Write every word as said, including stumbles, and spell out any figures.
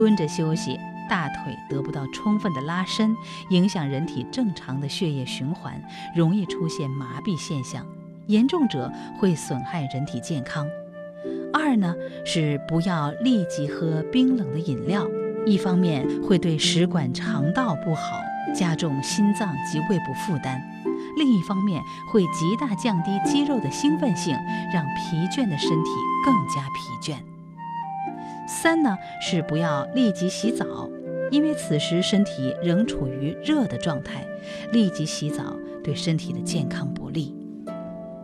蹲着休息，大腿得不到充分的拉伸，影响人体正常的血液循环，容易出现麻痹现象，严重者会损害人体健康。二呢，是不要立即喝冰冷的饮料，一方面会对食管肠道不好，加重心脏及胃部负担，另一方面会极大降低肌肉的兴奋性，让疲倦的身体更加疲倦。三呢，是不要立即洗澡，因为此时身体仍处于热的状态，立即洗澡对身体的健康不